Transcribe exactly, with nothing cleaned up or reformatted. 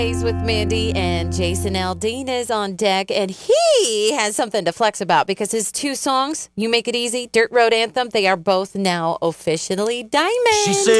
Days with Mandy, and Jason Aldean is on deck, and he has something to flex about because his two songs, You Make It Easy, Dirt Road Anthem, they are both now officially diamond. She said